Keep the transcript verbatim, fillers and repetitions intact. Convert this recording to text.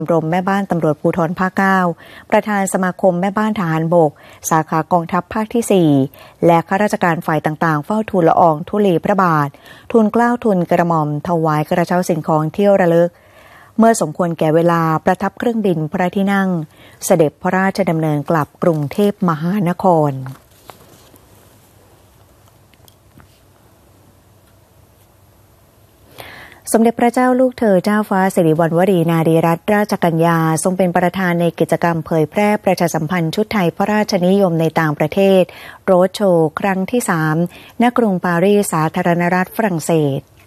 รมแม่บ้านตำรวจภูธรภาคเก้าประธานสมาคมแม่บ้านทหารบกสาขากองทัพภาคที่สี่และข้าราชการฝ่ายต่างๆเฝ้าทูลละอองธุลีพระบาททูลเกล้าทูลกระหม่อมถวายกระเช้าสิ่งของเที่ยวระลึกเมื่อสมควรแก่เวลาประทับเครื่องบินพระที่นั่งเสด็จพระราชดำเนินกลับกรุงเทพมหานครสมเด็จพระเจ้าลูกเธอเจ้าฟ้าสิริวัณวรีนารีรัตนราชกัญญาทรงเป็นประธานในกิจกรรมเผยแพร่ประชาสัมพันธ์ชุดไทยพระราชนิยมในต่างประเทศโรดโชว์ครั้งที่สามณกรุงปารีสสาธารณรัฐฝรั่งเศส